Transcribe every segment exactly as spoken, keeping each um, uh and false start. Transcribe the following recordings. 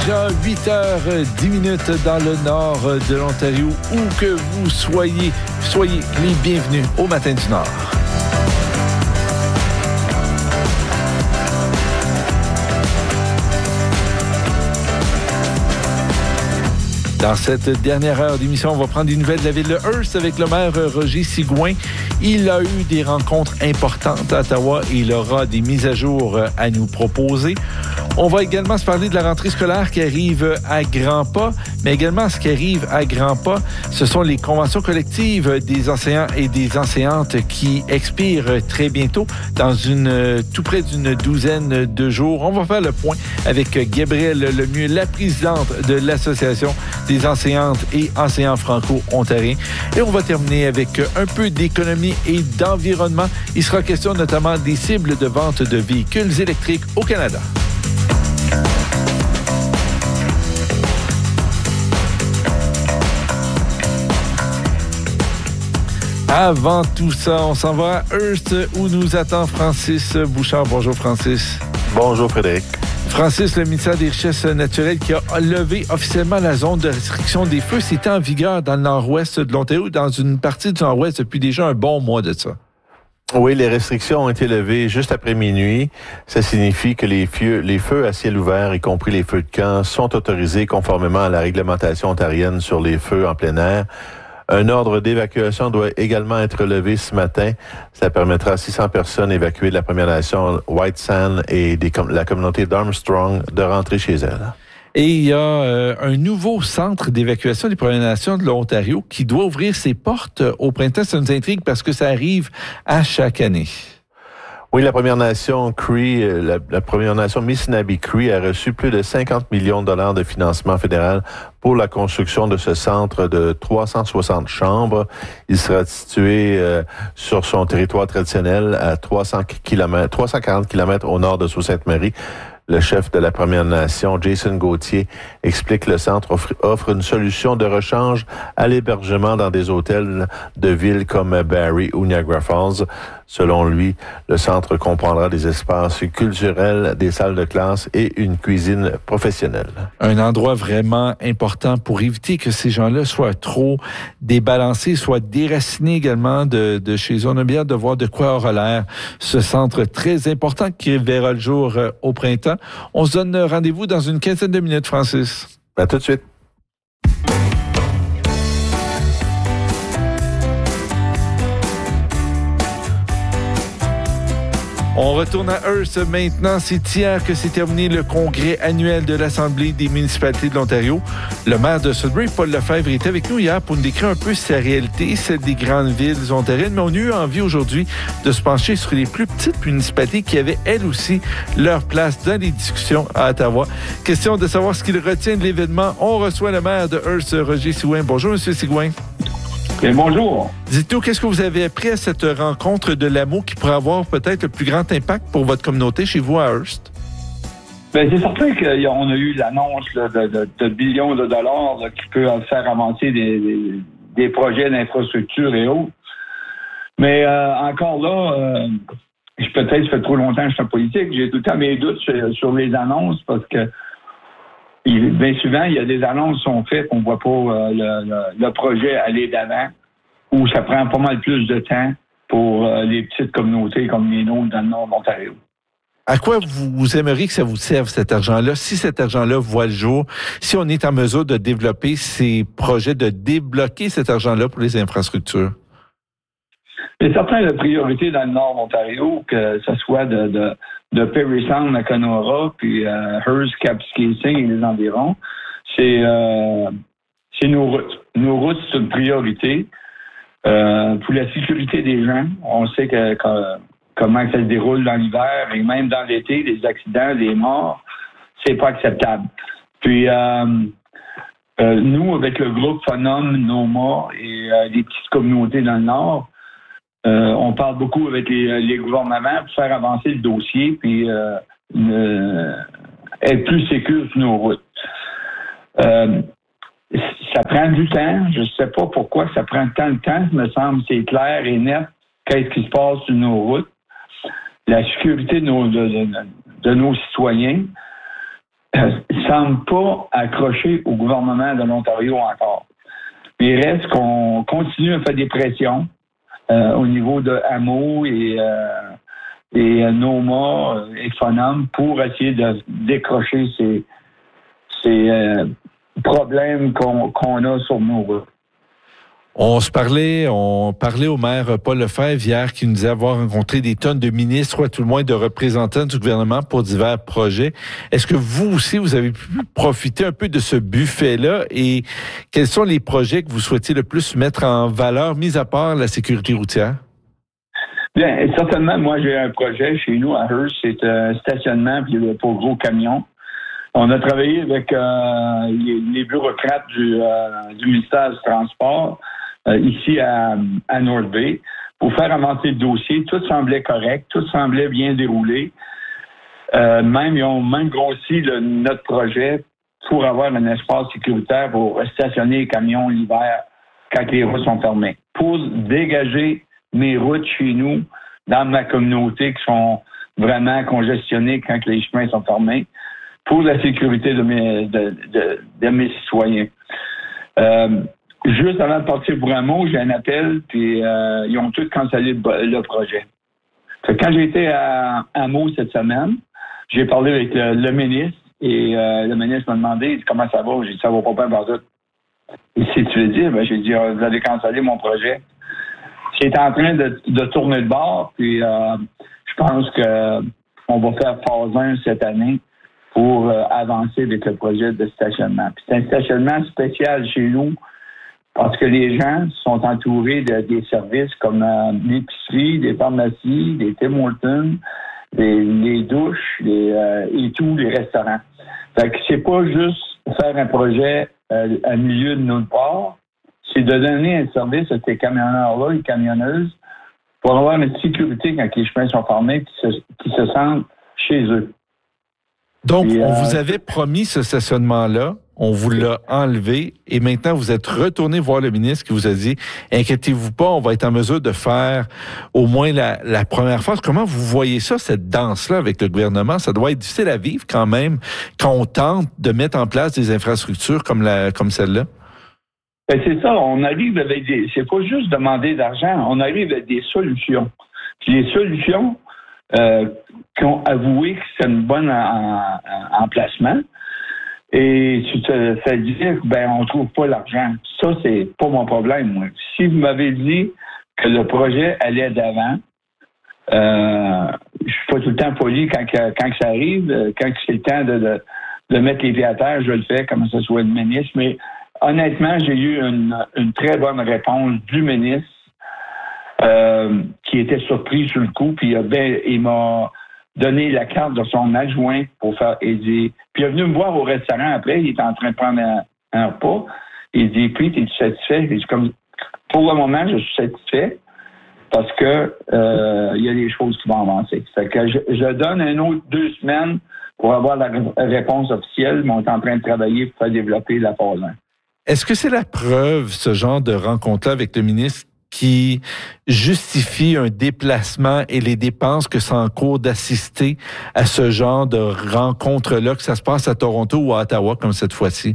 déjà huit heures dix minutes dans le nord de l'Ontario. Où que vous soyez, soyez les bienvenus au Matin du Nord. Dans cette dernière heure d'émission, on va prendre des nouvelles de la ville de Hearst avec le maire Roger Sigouin. Il a eu des rencontres importantes à Ottawa et il aura des mises à jour à nous proposer. On va également se parler de la rentrée scolaire qui arrive à grands pas, mais également ce qui arrive à grands pas, ce sont les conventions collectives des enseignants et des enseignantes qui expirent très bientôt, dans une tout près d'une douzaine de jours. On va faire le point avec Gabrielle Lemieux, la présidente de l'Association des enseignantes et enseignants franco-ontariens. Et on va terminer avec un peu d'économie et d'environnement. Il sera question notamment des cibles de vente de véhicules électriques au Canada. Avant tout ça, on s'en va à Hearst où nous attend Francis Bouchard. Bonjour Francis. Bonjour Frédéric. Francis, le ministère des Richesses naturelles qui a levé officiellement la zone de restriction des feux, c'était en vigueur dans le nord-ouest de l'Ontario, dans une partie du nord-ouest depuis déjà un bon mois de ça. Oui, les restrictions ont été levées juste après minuit. Ça signifie que les feux, les feux à ciel ouvert, y compris les feux de camp, sont autorisés conformément à la réglementation ontarienne sur les feux en plein air. Un ordre d'évacuation doit également être levé ce matin. Ça permettra à six cents personnes évacuées de la Première Nation White Sand et de la communauté d'Armstrong de rentrer chez elles. Et il y a euh, un nouveau centre d'évacuation des Premières Nations de l'Ontario qui doit ouvrir ses portes au printemps. Ça nous intrigue parce que ça arrive à chaque année. Oui, la Première Nation Cree, la, la Première Nation Missinaba Cree a reçu plus de cinquante millions de dollars de financement fédéral pour la construction de ce centre de trois cent soixante chambres. Il sera situé euh, sur son territoire traditionnel à trois cents kilomètres, trois cent quarante kilomètres au nord de Sault-Sainte-Marie. Le chef de la Première Nation, Jason Gauthier, explique que le centre offre, offre une solution de rechange à l'hébergement dans des hôtels de villes comme Barrie ou Niagara Falls. Selon lui, le centre comprendra des espaces culturels, des salles de classe et une cuisine professionnelle. Un endroit vraiment important pour éviter que ces gens-là soient trop débalancés, soient déracinés également de, de chez eux. On a bien hâte de voir de quoi aura l'air ce centre très important qui verra le jour euh, au printemps. On se donne rendez-vous dans une quinzaine de minutes, Francis. À tout de suite. On retourne à Hearst maintenant. C'est hier que s'est terminé le congrès annuel de l'Assemblée des municipalités de l'Ontario. Le maire de Sudbury, Paul Lefebvre, était avec nous hier pour nous décrire un peu sa réalité, celle des grandes villes ontariennes. Mais on a eu envie aujourd'hui de se pencher sur les plus petites municipalités qui avaient, elles aussi, leur place dans les discussions à Ottawa. Question de savoir ce qu'il retient de l'événement. On reçoit le maire de Hearst, Roger Sigouin. Bonjour, M. Sigouin. Et bonjour. Dites-nous, qu'est-ce que vous avez appris à cette rencontre de l'A M O qui pourrait avoir peut-être le plus grand impact pour votre communauté chez vous à Hearst? Bien, c'est certain qu'on a eu l'annonce là, de, de, de billions de dollars là, qui peut faire avancer des, des, des projets d'infrastructure et autres. Mais euh, encore là, euh, peut-être ça fait trop longtemps que je suis en politique, j'ai tout le temps mes doutes sur, sur les annonces parce que il, bien souvent, il y a des annonces qui sont faites, on ne voit pas euh, le, le, le projet aller d'avant, ou ça prend pas mal plus de temps pour euh, les petites communautés comme les nôtres dans le nord de l'Ontario. À quoi vous, vous aimeriez que ça vous serve, cet argent-là, si cet argent-là voit le jour, si on est en mesure de développer ces projets, de débloquer cet argent-là pour les infrastructures? C'est certain la priorité dans le nord de l'Ontario, que ce soit de... de de Parry Sound à Kenora, puis euh, Hearst, Kapuskasing et les environs, c'est, euh, c'est nos routes. Nos routes, c'est une priorité. Euh, pour la sécurité des gens, on sait que, que, comment ça se déroule dans l'hiver et même dans l'été, les accidents, les morts, c'est pas acceptable. Puis, euh, euh, nous, avec le groupe Phonom, Noma et euh, les petites communautés dans le Nord, Euh, on parle beaucoup avec les, les gouvernements pour faire avancer le dossier puis euh, euh, être plus sécure sur nos routes. Euh, ça prend du temps. Je ne sais pas pourquoi ça prend tant de temps. Il me semble que c'est clair et net qu'est-ce qui se passe sur nos routes. La sécurité de nos, de, de, de nos citoyens. ne semble pas accroché au gouvernement de l'Ontario encore. Il reste qu'on continue à faire des pressions euh, au niveau de Hameau et, euh, et euh, Noma, Exfonum, pour essayer de décrocher ces, ces euh, problèmes qu'on, qu'on a sur nos routes. On se parlait, on parlait au maire Paul Lefebvre hier qui nous disait avoir rencontré des tonnes de ministres ou à tout le moins de représentants du gouvernement pour divers projets. Est-ce que vous aussi, vous avez pu profiter un peu de ce buffet-là et quels sont les projets que vous souhaitiez le plus mettre en valeur, mis à part la sécurité routière? Bien, certainement, moi, j'ai un projet chez nous à Hearst, c'est un stationnement pour gros camions. On a travaillé avec euh, les, les bureaucrates du, euh, du ministère du Transport euh, ici à, à North Bay pour faire avancer le dossier. Tout semblait correct, tout semblait bien déroulé. Euh, même, ils ont même grossi le, notre projet pour avoir un espace sécuritaire pour stationner les camions l'hiver quand les routes sont fermées. Pour dégager mes routes chez nous, dans ma communauté, qui sont vraiment congestionnées quand les chemins sont fermés, pour la sécurité de mes, de, de, de mes citoyens. Euh, juste avant de partir pour un mot, j'ai un appel, puis euh, ils ont tous cancellé le, le projet. Fait que quand j'ai été à, à Meaux cette semaine, j'ai parlé avec le, le ministre, et euh, le ministre m'a demandé comment ça va. J'ai dit, ça va pas bien par tout. Et si tu veux dire, ben, j'ai dit, vous avez cancellé mon projet. C'est en train de, de tourner le bord, puis euh, je pense que on va faire phase un cette année pour euh, avancer avec le projet de stationnement. Puis c'est un stationnement spécial chez nous parce que les gens sont entourés de des services comme euh, l'épicerie, des pharmacies, des Tim Hortons, des, les douches des, euh, et tous les restaurants. Fait que c'est pas juste faire un projet euh, à milieu de nulle part, c'est de donner un service à ces camionneurs-là et camionneuses pour avoir une sécurité quand les chemins sont fermés et qu'ils se sentent chez eux. Donc, et, on euh, vous avait promis ce stationnement-là, on vous l'a enlevé et maintenant vous êtes retourné voir le ministre qui vous a dit « Inquiétez-vous pas, on va être en mesure de faire au moins la, la première phase ». Comment vous voyez ça, cette danse-là avec le gouvernement? Ça doit être difficile à vivre quand même quand on tente de mettre en place des infrastructures comme, la, comme celle-là. Ben c'est ça, on arrive avec des... C'est pas juste demander d'argent, on arrive avec des solutions. Puis les solutions euh, qui ont avoué que c'est une bonne en, en, emplacement. Et tu te fais dire, ben, on trouve pas l'argent. Ça, c'est pas mon problème, moi. Si vous m'avez dit que le projet allait d'avant, euh, je suis pas tout le temps poli quand, quand ça arrive, quand c'est le temps de, de, de mettre les pieds à terre, je le fais, comme ça soit le ministre. Mais honnêtement, j'ai eu une, une très bonne réponse du ministre, euh, qui était surpris sur le coup, puis ben, il m'a donné la carte de son adjoint pour faire aider. Puis il est venu me voir au restaurant après, il était en train de prendre un, un repas. Il dit, puis, es-tu satisfait? J'ai dit, comme, pour le moment, je suis satisfait parce que euh, il y a des choses qui vont avancer. Fait que je, je donne un autre deux semaines pour avoir la réponse officielle, mais on est en train de travailler pour faire développer la phase un. Est-ce que c'est la preuve, ce genre de rencontre-là avec le ministre, qui justifie un déplacement et les dépenses que ça encourt d'assister à ce genre de rencontre-là, que ça se passe à Toronto ou à Ottawa comme cette fois-ci?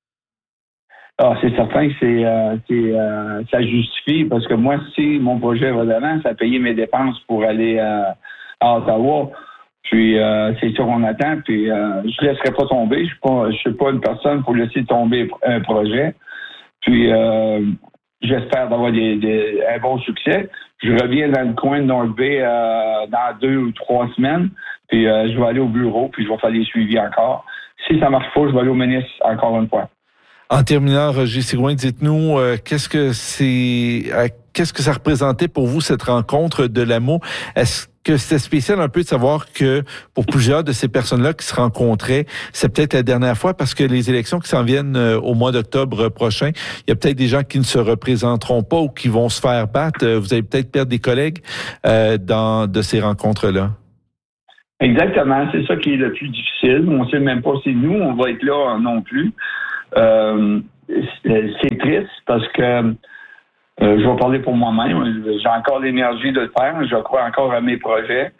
Ah, c'est certain que c'est, euh, c'est euh, ça justifie, parce que moi, si mon projet va d'avant, ça a payé mes dépenses pour aller euh, à Ottawa. Puis euh, c'est ça qu'on attend. Puis euh, je ne laisserai pas tomber. Je ne suis pas, je suis pas une personne pour laisser tomber un projet. Puis euh, j'espère d'avoir des, des, un bon succès. Je reviens dans le coin de North Bay euh, dans deux ou trois semaines. Puis euh, je vais aller au bureau, puis je vais faire des suivis encore. Si ça marche pas, je vais aller au ministre encore une fois. En terminant, Roger Sigouin, dites-nous, euh, qu'est-ce que c'est, euh, qu'est-ce que ça représentait pour vous, cette rencontre de l'Hameau? Est-ce que c'était spécial un peu de savoir que pour plusieurs de ces personnes-là qui se rencontraient, c'est peut-être la dernière fois parce que les élections qui s'en viennent euh, au mois d'octobre prochain, il y a peut-être des gens qui ne se représenteront pas ou qui vont se faire battre. Vous allez peut-être perdre des collègues euh, dans de ces rencontres-là. Exactement, c'est ça qui est le plus difficile. On ne sait même pas si nous, on va être là non plus. Euh, c'est triste parce que euh, je vais parler pour moi-même. J'ai encore l'énergie de le faire. Je crois encore à mes projets.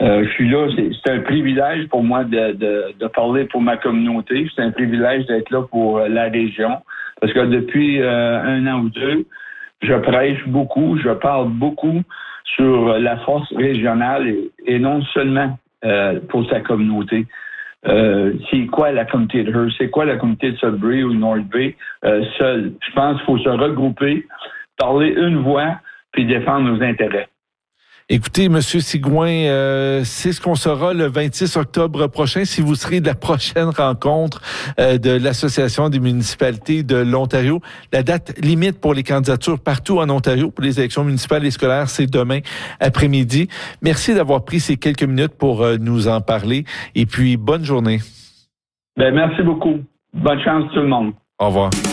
Euh, je suis là, c'est, c'est un privilège pour moi de, de, de parler pour ma communauté. C'est un privilège d'être là pour la région. Parce que depuis euh, un an ou deux, je prêche beaucoup, je parle beaucoup sur la force régionale et, et non seulement euh, pour sa communauté. Euh, c'est quoi la communauté de Hearst? C'est quoi la communauté de Sudbury ou North Bay euh, seule? Je pense qu'il faut se regrouper, parler une voix, puis défendre nos intérêts. Écoutez, M. Sigouin, euh, c'est ce qu'on saura le vingt-six octobre prochain, si vous serez de la prochaine rencontre euh, de l'Association des municipalités de l'Ontario. La date limite pour les candidatures partout en Ontario pour les élections municipales et scolaires, c'est demain après-midi. Merci d'avoir pris ces quelques minutes pour euh, nous en parler. Et puis, bonne journée. Ben, merci beaucoup. Bonne chance tout le monde. Au revoir.